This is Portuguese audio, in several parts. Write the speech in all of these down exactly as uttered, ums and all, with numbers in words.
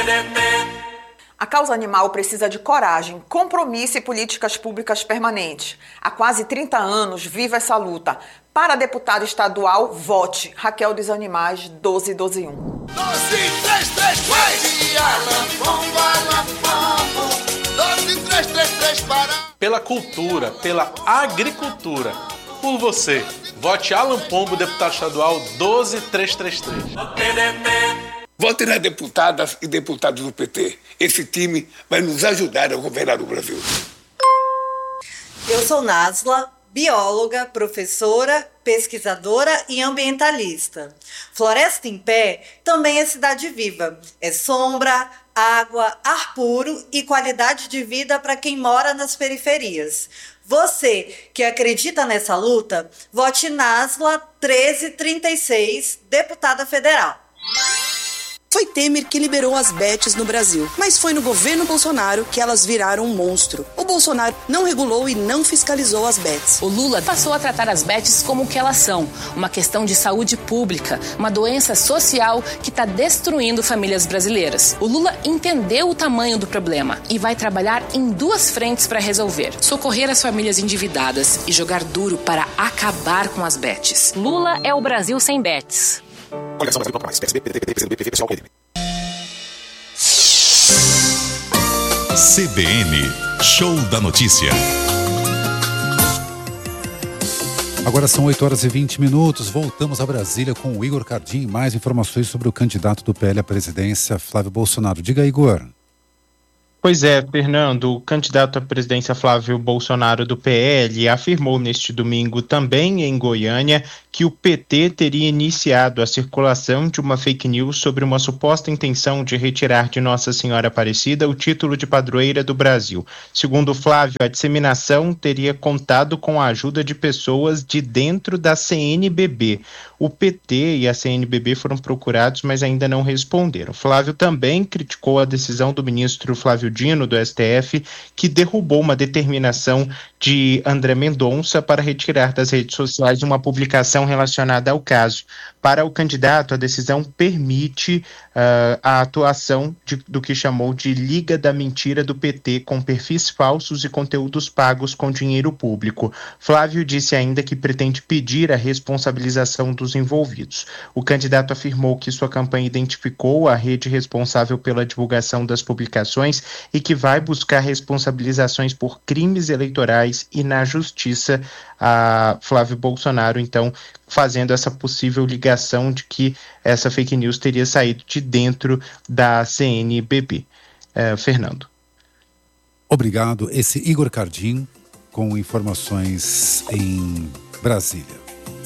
A causa animal precisa de coragem, compromisso e políticas públicas permanentes. Há quase trinta anos vive essa luta. Para deputado estadual, vote. Raquel dos Animais, doze doze um. doze três três três doze três três três para... Pela cultura, pela agricultura, por você. Vote Alan Pombo, deputado estadual, doze três três três. Vote nas deputadas e deputados do P T. Esse time vai nos ajudar a governar o Brasil. Eu sou Násla, bióloga, professora, pesquisadora e ambientalista. Floresta em Pé também é cidade viva. É sombra, água, ar puro e qualidade de vida para quem mora nas periferias. Você que acredita nessa luta, vote Násla treze trinta e seis, deputada federal. Foi Temer que liberou as bets no Brasil, mas foi no governo Bolsonaro que elas viraram um monstro. O Bolsonaro não regulou e não fiscalizou as bets. O Lula passou a tratar as bets como o que elas são, uma questão de saúde pública, uma doença social que está destruindo famílias brasileiras. O Lula entendeu o tamanho do problema e vai trabalhar em duas frentes para resolver: socorrer as famílias endividadas e jogar duro para acabar com as bets. Lula é o Brasil sem bets. Coligação Brasil Ponto Mais, P S B, P D T, P C M B, P F, pessoal, P M D. C B N, Show da Notícia. Agora são oito horas e vinte minutos, voltamos a Brasília com o Igor Cardim. Mais informações sobre o candidato do P L à presidência, Flávio Bolsonaro. Diga, Igor. Pois é, Fernando, o candidato à presidência Flávio Bolsonaro do P L afirmou neste domingo também em Goiânia que o P T teria iniciado a circulação de uma fake news sobre uma suposta intenção de retirar de Nossa Senhora Aparecida o título de padroeira do Brasil. Segundo Flávio, a disseminação teria contado com a ajuda de pessoas de dentro da C N B B. O P T e a C N B B foram procurados, mas ainda não responderam. Flávio também criticou a decisão do ministro Flávio Dino, do S T F, que derrubou uma determinação de André Mendonça para retirar das redes sociais uma publicação relacionada ao caso. Para o candidato, a decisão permite uh, a atuação de, do que chamou de Liga da Mentira do P T, com perfis falsos e conteúdos pagos com dinheiro público. Flávio disse ainda que pretende pedir a responsabilização dos envolvidos. O candidato afirmou que sua campanha identificou a rede responsável pela divulgação das publicações e que vai buscar responsabilizações por crimes eleitorais e na justiça. A Flávio Bolsonaro, então, fazendo essa possível ligação de que essa fake news teria saído de dentro da C N B B. É, Fernando. Obrigado. Esse Igor Cardim com informações em Brasília.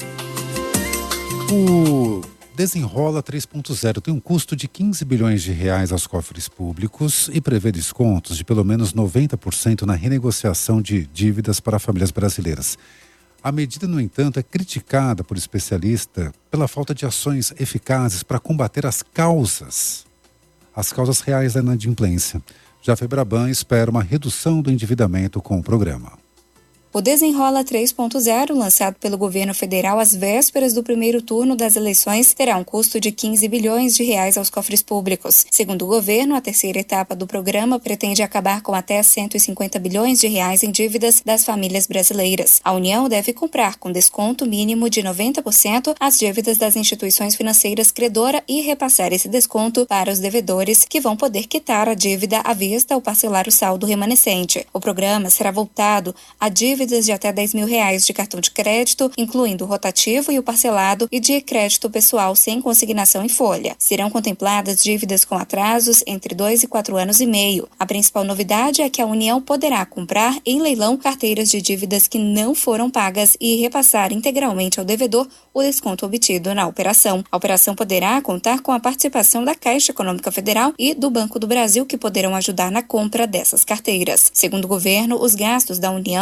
O Desenrola três ponto zero tem um custo de quinze bilhões de reais aos cofres públicos e prevê descontos de pelo menos noventa por cento na renegociação de dívidas para famílias brasileiras. A medida, no entanto, é criticada por especialistas pela falta de ações eficazes para combater as causas, as causas reais da inadimplência. Já a Febraban espera uma redução do endividamento com o programa. O Desenrola três ponto zero, lançado pelo governo federal às vésperas do primeiro turno das eleições, terá um custo de quinze bilhões de reais aos cofres públicos. Segundo o governo, a terceira etapa do programa pretende acabar com até cento e cinquenta bilhões de reais em dívidas das famílias brasileiras. A União deve comprar com desconto mínimo de noventa por cento as dívidas das instituições financeiras credora e repassar esse desconto para os devedores, que vão poder quitar a dívida à vista ou parcelar o saldo remanescente. O programa será voltado a dívidas de até dez mil reais de cartão de crédito, incluindo o rotativo e o parcelado, e de crédito pessoal sem consignação em folha. Serão contempladas dívidas com atrasos entre dois e quatro anos e meio. A principal novidade é que a União poderá comprar em leilão carteiras de dívidas que não foram pagas e repassar integralmente ao devedor o desconto obtido na operação. A operação poderá contar com a participação da Caixa Econômica Federal e do Banco do Brasil, que poderão ajudar na compra dessas carteiras. Segundo o governo, os gastos da União com o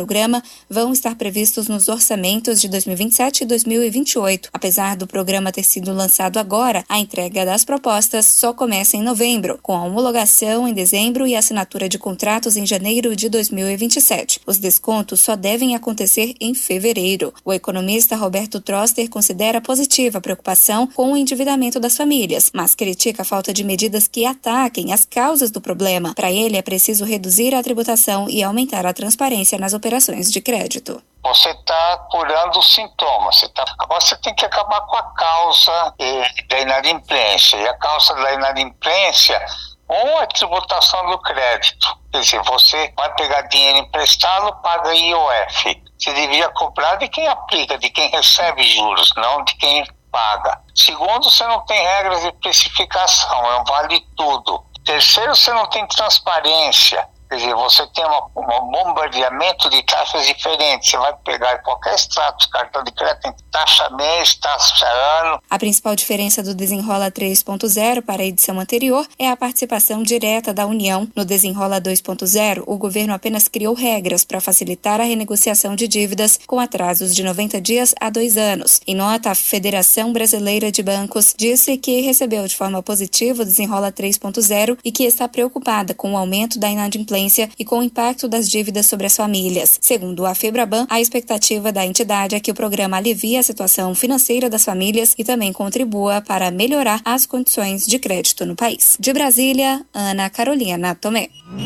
programa vão estar previstos nos orçamentos de dois mil e vinte e sete e dois mil e vinte e oito. Apesar do programa ter sido lançado agora, a entrega das propostas só começa em novembro, com a homologação em dezembro e assinatura de contratos em janeiro de dois mil e vinte e sete. Os descontos só devem acontecer em fevereiro. O economista Roberto Troster considera positiva a preocupação com o endividamento das famílias, mas critica a falta de medidas que ataquem as causas do problema. Para ele, é preciso reduzir a tributação e aumentar a transparência nas operações de crédito. Você está curando os sintomas. Você tá... Agora você tem que acabar com a causa eh, da inadimplência. E a causa da inadimplência ou a tributação do crédito. Quer dizer, você vai pegar dinheiro emprestado, paga I O F. Você devia cobrar de quem aplica, de quem recebe juros, não de quem paga. Segundo, você não tem regras de precificação, é um vale tudo. Terceiro, você não tem transparência. Quer dizer, você tem um bombardeamento de taxas diferentes. Você vai pegar qualquer extrato de cartão de crédito, tem taxa mês, taxa ano. A principal diferença do Desenrola três ponto zero para a edição anterior é a participação direta da União. No Desenrola dois ponto zero, o governo apenas criou regras para facilitar a renegociação de dívidas com atrasos de noventa dias a dois anos. Em nota, a Federação Brasileira de Bancos disse que recebeu de forma positiva o Desenrola três ponto zero e que está preocupada com o aumento da inadimplência e com o impacto das dívidas sobre as famílias. Segundo a Febraban, a expectativa da entidade é que o programa alivie a situação financeira das famílias e também contribua para melhorar as condições de crédito no país. De Brasília, Ana Carolina Tomé.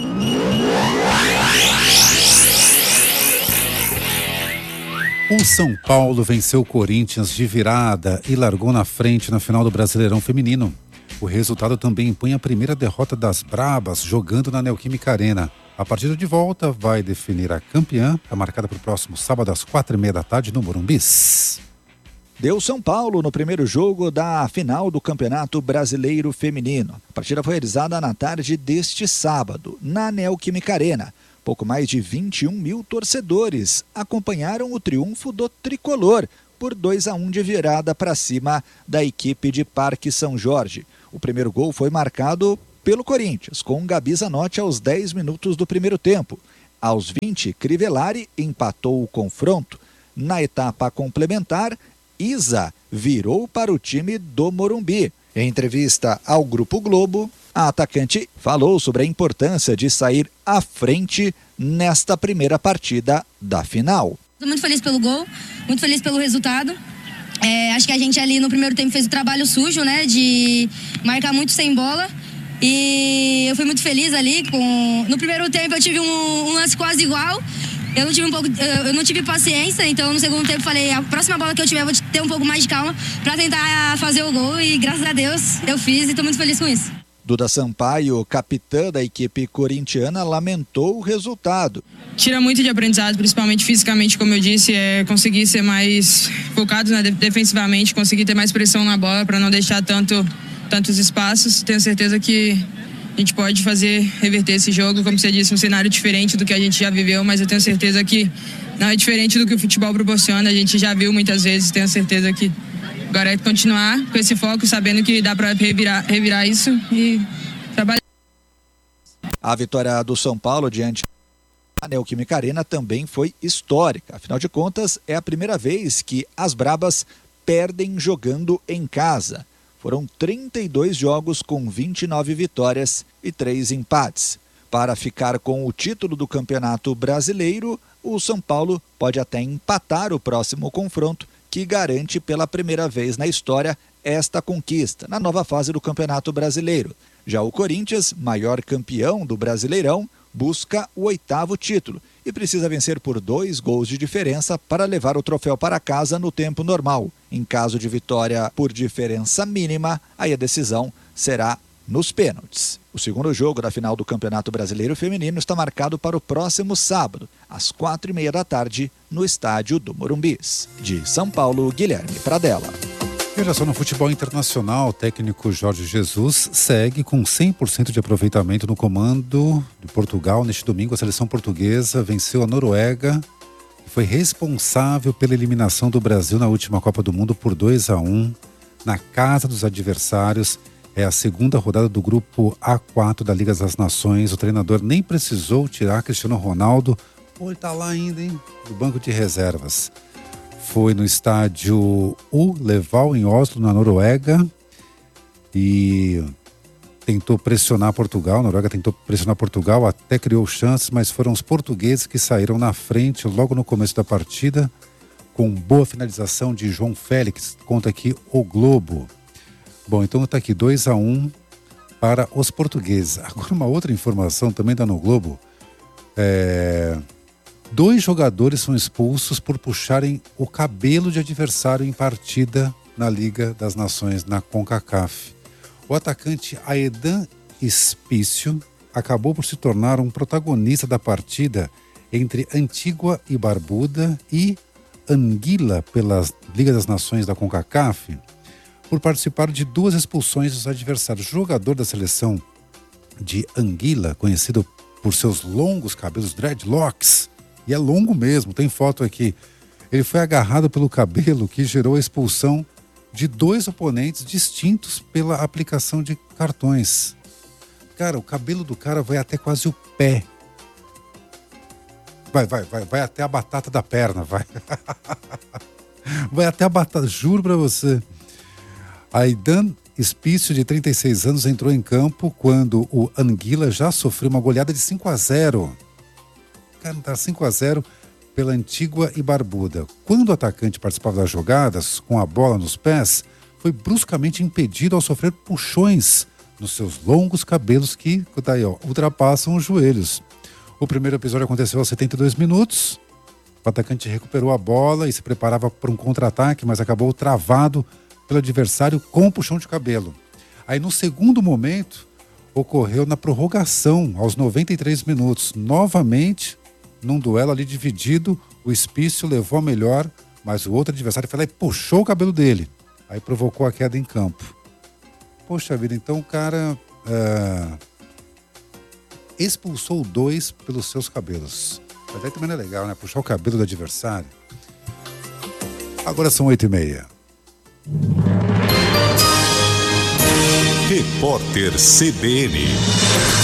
O São Paulo venceu o Corinthians de virada e largou na frente na final do Brasileirão Feminino. O resultado também impõe a primeira derrota das Brabas jogando na Neoquímica Arena. A partida de volta vai definir a campeã, é marcada para o próximo sábado às quatro e meia da tarde no Morumbi. Deu São Paulo no primeiro jogo da final do Campeonato Brasileiro Feminino. A partida foi realizada na tarde deste sábado, na Neoquímica Arena. Pouco mais de vinte e um mil torcedores acompanharam o triunfo do tricolor por dois a um de virada para cima da equipe de Parque São Jorge. O primeiro gol foi marcado pelo Corinthians, com Gabi Zanotti aos dez minutos do primeiro tempo. Aos vinte, Crivellari empatou o confronto. Na etapa complementar, Isa virou para o time do Morumbi. Em entrevista ao Grupo Globo, a atacante falou sobre a importância de sair à frente nesta primeira partida da final. Estou muito feliz pelo gol, muito feliz pelo resultado. É, acho que a gente ali no primeiro tempo fez o trabalho sujo, né, de marcar muito sem bola. E eu fui muito feliz ali. Com... No primeiro tempo eu tive um, um lance quase igual. Eu não tive um pouco, eu não tive paciência, então no segundo tempo falei, a próxima bola que eu tiver eu vou ter um pouco mais de calma para tentar fazer o gol e graças a Deus eu fiz e estou muito feliz com isso. Duda Sampaio, capitã da equipe corintiana, lamentou o resultado. Tira muito de aprendizado, principalmente fisicamente, como eu disse, é conseguir ser mais focado, né, defensivamente, conseguir ter mais pressão na bola para não deixar tanto, tantos espaços. Tenho certeza que a gente pode fazer, reverter esse jogo, como você disse, um cenário diferente do que a gente já viveu, mas eu tenho certeza que não é diferente do que o futebol proporciona, a gente já viu muitas vezes, tenho certeza que agora é continuar com esse foco, sabendo que dá para revirar, revirar isso e trabalhar. A vitória do São Paulo diante da Neoquímica Arena também foi histórica. Afinal de contas, é a primeira vez que as Brabas perdem jogando em casa. Foram trinta e dois jogos com vinte e nove vitórias e três empates. Para ficar com o título do Campeonato Brasileiro, o São Paulo pode até empatar o próximo confronto, que garante pela primeira vez na história esta conquista, na nova fase do Campeonato Brasileiro. Já o Corinthians, maior campeão do Brasileirão, busca o oitavo título e precisa vencer por dois gols de diferença para levar o troféu para casa no tempo normal. Em caso de vitória por diferença mínima, aí a decisão será nos pênaltis. O segundo jogo da final do Campeonato Brasileiro Feminino está marcado para o próximo sábado, às quatro e meia da tarde, no estádio do Morumbis. De São Paulo, Guilherme Pradella. E olha só, no futebol internacional, o técnico Jorge Jesus segue com cem por cento de aproveitamento no comando de Portugal. Neste domingo, a seleção portuguesa venceu a Noruega e foi responsável pela eliminação do Brasil na última Copa do Mundo por dois a um, na casa dos adversários. É a segunda rodada do grupo A quatro da Liga das Nações. O treinador nem precisou tirar Cristiano Ronaldo Pô, ele tá lá ainda, hein? Do banco de reservas. Foi no estádio U Leval, em Oslo, na Noruega. E tentou pressionar Portugal. A Noruega tentou pressionar Portugal, até criou chances, mas foram os portugueses que saíram na frente logo no começo da partida, com boa finalização de João Félix. Conta aqui o Globo. Bom, então está aqui dois a um para os portugueses. Agora uma outra informação também está no Globo. É... Dois jogadores são expulsos por puxarem o cabelo de adversário em partida na Liga das Nações, na CONCACAF. O atacante Aedan Espício acabou por se tornar um protagonista da partida entre Antígua e Barbuda e Anguila pela Liga das Nações da CONCACAF, por participar de duas expulsões dos adversários. O jogador da seleção de Anguila, conhecido por seus longos cabelos dreadlocks, e é longo mesmo, tem foto aqui, ele foi agarrado pelo cabelo, que gerou a expulsão de dois oponentes distintos pela aplicação de cartões. Cara, o cabelo do cara vai até quase o pé. Vai, vai, vai, vai até a batata da perna, vai. Vai até a batata, juro pra você. Aedan Espício, de trinta e seis anos, entrou em campo quando o Anguila já sofreu uma goleada de cinco a zero. Cara, tá cinco a zero pela Antígua e Barbuda. Quando o atacante participava das jogadas, com a bola nos pés, foi bruscamente impedido ao sofrer puxões nos seus longos cabelos que, daí, ó, ultrapassam os joelhos. O primeiro episódio aconteceu aos setenta e dois minutos. O atacante recuperou a bola e se preparava para um contra-ataque, mas acabou travado pelo adversário com um puxão de cabelo. Aí no segundo momento, ocorreu na prorrogação, aos noventa e três minutos. Novamente, num duelo ali dividido, o Espício levou a melhor, mas o outro adversário foi lá e puxou o cabelo dele. Aí provocou a queda em campo. Poxa vida, então o cara é, expulsou dois pelos seus cabelos. Mas aí também não é legal, né? Puxar o cabelo do adversário. Agora são oito e meia. Repórter C B N.